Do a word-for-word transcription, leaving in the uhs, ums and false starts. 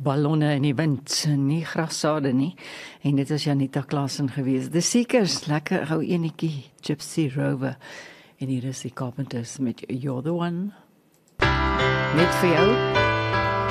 ballonne in die wind, nie grassade nie. En dit is Janita Klassen gewees. The Seekers, lekker gou enetjie, Gypsy Rover. En hier is die Carpenters met You're the One. Net vir jou.